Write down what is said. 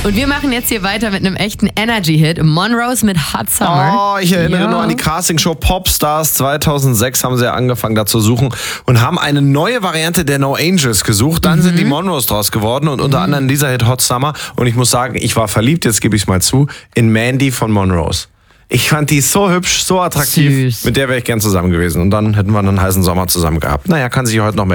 Und wir machen jetzt hier weiter mit einem echten Energy-Hit. Monrose mit Hot Summer. Oh, ich erinnere nur an die Castingshow Popstars 2006 haben sie ja angefangen da zu suchen und haben eine neue Variante der No Angels gesucht. Dann sind die Monrose draus geworden und unter anderem dieser Hit Hot Summer. Und ich muss sagen, ich war verliebt, jetzt gebe ich es mal zu, in Mandy von Monrose. Ich fand die so hübsch, so attraktiv. Süß. Mit der wäre ich gern zusammen gewesen. Und dann hätten wir einen heißen Sommer zusammen gehabt. Naja, kann sich heute noch